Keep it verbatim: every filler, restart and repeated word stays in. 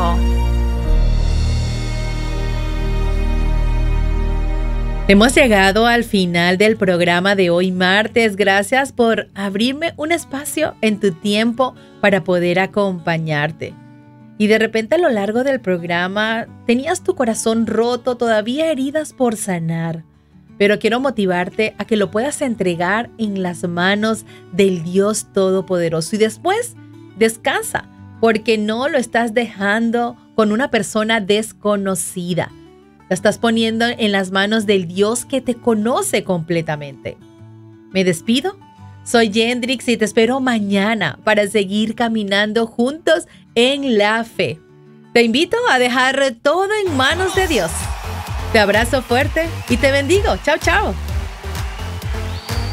chao. Hemos llegado al final del programa de hoy martes. Gracias por abrirme un espacio en tu tiempo para poder acompañarte. Y de repente a lo largo del programa tenías tu corazón roto, todavía heridas por sanar. Pero quiero motivarte a que lo puedas entregar en las manos del Dios Todopoderoso. Y después descansa, porque no lo estás dejando con una persona desconocida. La estás poniendo en las manos del Dios que te conoce completamente. Me despido. Soy Yendrix y te espero mañana para seguir caminando juntos en la fe. Te invito a dejar todo en manos de Dios. Te abrazo fuerte y te bendigo. Chao, chao.